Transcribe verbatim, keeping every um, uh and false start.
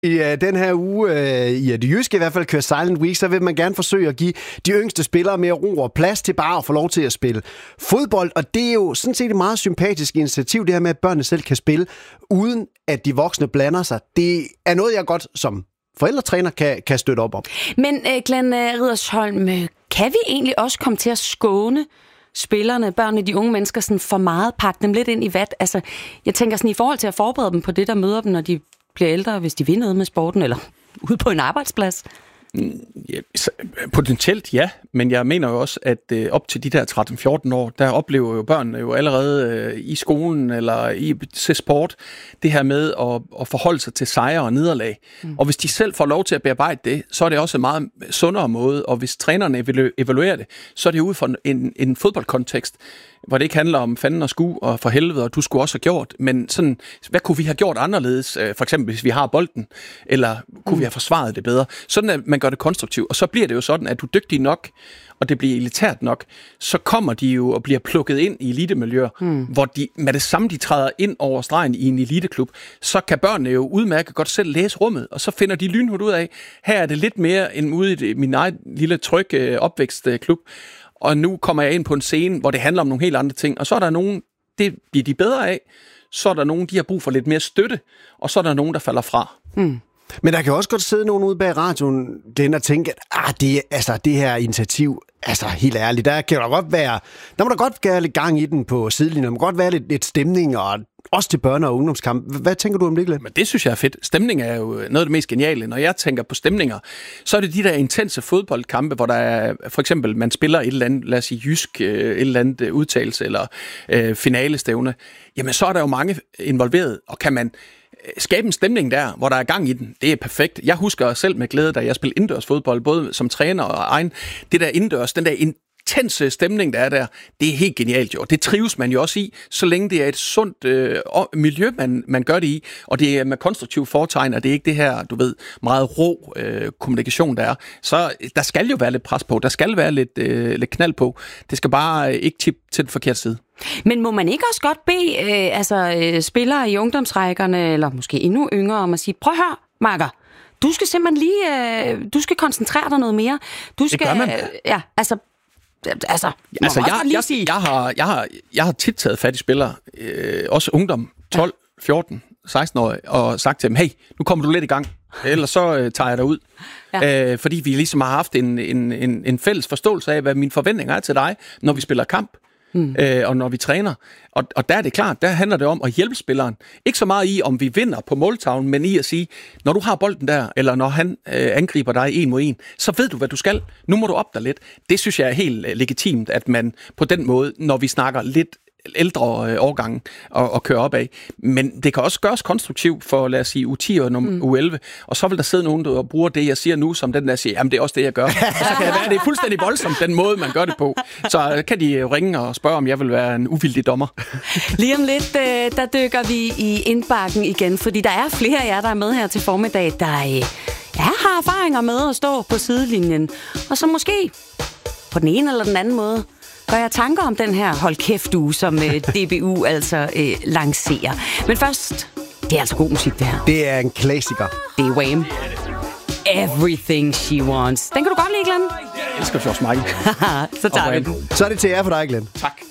I uh, den her uge, uh, i det jyske i hvert fald, kører Silent Week, så vil man gerne forsøge at give de yngste spillere mere ro og plads til bare at få lov til at spille fodbold. Og det er jo sådan set et meget sympatisk initiativ, det her med, at børnene selv kan spille, uden at de voksne blander sig. Det er noget, jeg godt som forældretræner kan, kan støtte op om. Men uh, Glenn Riddersholm, kan vi egentlig også komme til at skåne spillerne, børnene, de unge mennesker, sådan for meget, pakke dem lidt ind i vat? Altså, jeg tænker sådan i forhold til at forberede dem på det, der møder dem, når de bliver ældre, hvis de vil noget med sporten, eller ude på en arbejdsplads? Ja, potentielt ja, men jeg mener jo også, at øh, op til de der tretten fjorten år, der oplever jo børnene jo allerede øh, i skolen eller i til sport, det her med at, at forholde sig til sejre og nederlag. Mm. Og hvis de selv får lov til at bearbejde det, så er det også en meget sundere måde, og hvis trænerne evalu- evaluerer det, så er det ud fra en, en fodboldkontekst, hvor det ikke handler om fanden og sku og for helvede, og du skulle også have gjort, men sådan, hvad kunne vi have gjort anderledes, for eksempel hvis vi har bolden, eller kunne mm. vi have forsvaret det bedre, sådan at man gør det konstruktivt, og så bliver det jo sådan, at du er dygtig nok, og det bliver elitært nok, så kommer de jo og bliver plukket ind i elitemiljøer, mm. hvor de med det samme, de træder ind over stregen i en eliteklub, så kan børnene jo udmærket godt selv læse rummet, og så finder de lynhurtigt ud af, her er det lidt mere end ude i min egen lille tryg opvækstklub, og nu kommer jeg ind på en scene, hvor det handler om nogle helt andre ting, og så er der nogen, det bliver de bedre af, så er der nogen, de har brug for lidt mere støtte, og så er der nogen, der falder fra. Mm. Men der kan også godt sidde nogen ude bag radioen, den og tænke, at ah, det, altså, det her initiativ, altså helt ærligt, der kan der godt være, der må der godt være lidt gang i den på sidelinjen, der må godt være lidt, lidt stemning, og også til børne- og ungdomskamp. Hvad tænker du om det, Glenn? Men det synes jeg er fedt. Stemning er jo noget af det mest geniale. Når jeg tænker på stemninger, så er det de der intense fodboldkampe, hvor der er, for eksempel, man spiller et eller andet, lad os sige jysk, et eller andet udtalelse, eller øh, finalestævne. Jamen, så er der jo mange involveret, og kan man skabe en stemning der, hvor der er gang i den. Det er perfekt. Jeg husker selv med glæde, da jeg spillede indendørs fodbold, både som træner og egen. Det der indendørs, den der intense stemning, der er der, det er helt genialt jo. Det trives man jo også i, så længe det er et sundt øh, miljø, man, man gør det i, og det er med konstruktiv foretegn, og det er ikke det her, du ved, meget rå øh, kommunikation, der er. Så der skal jo være lidt pres på, der skal være lidt, øh, lidt knald på. Det skal bare øh, ikke tippe til den forkerte side. Men må man ikke også godt bede øh, altså, øh, spillere i ungdomsrækkerne, eller måske endnu yngre, om at sige, prøv at høre, Marker, du skal simpelthen lige, øh, du skal koncentrere dig noget mere. Du skal, det gør man. Øh, ja, altså, altså, altså jeg, jeg, jeg, jeg, har, jeg, har, jeg har tit taget fat i spillere, øh, også ungdom, tolv, fjorten, seksten-årige, og sagt til dem, hey, nu kommer du lidt i gang, ellers så øh, tager jeg dig ud. Ja. Øh, fordi vi ligesom har haft en, en, en, en fælles forståelse af, hvad mine forventninger er til dig, når vi spiller kamp. Mm. Øh, og når vi træner. Og, og der er det klart, der handler det om at hjælpe spilleren. Ikke så meget i, om vi vinder på måltavlen, men i at sige, når du har bolden der, eller når han øh, angriber dig en mod en, så ved du, hvad du skal. Nu må du op dig lidt. Det synes jeg er helt øh, legitimt, at man på den måde, når vi snakker lidt ældre øh, årgange og, og køre op af. Men det kan også gøres konstruktivt for, lad os sige, U ti og mm. U elleve, og så vil der sidde nogen, der bruger det, jeg siger nu, som den der siger, jamen det er også det, jeg gør. Og så kan det være, det er fuldstændig voldsomt, den måde, man gør det på. Så kan de ringe og spørge, om jeg vil være en uvildig dommer. Lige om lidt, øh, der dykker vi i indbakken igen, fordi der er flere af jer, der er med her til formiddag, der øh, ja, har erfaringer med at stå på sidelinjen, og så måske på den ene eller den anden måde gør jeg tanker om den her hold kæft uge, som øh, D B U altså øh, lancerer. Men først, det er altså god musik, det her. Det er en klassiker. Det er Wham! Everything She Wants. Den kan du godt lide, Glenn? Jeg elsker George Michael. Så tager vi den. Så er det til jer for dig, Glenn. Tak.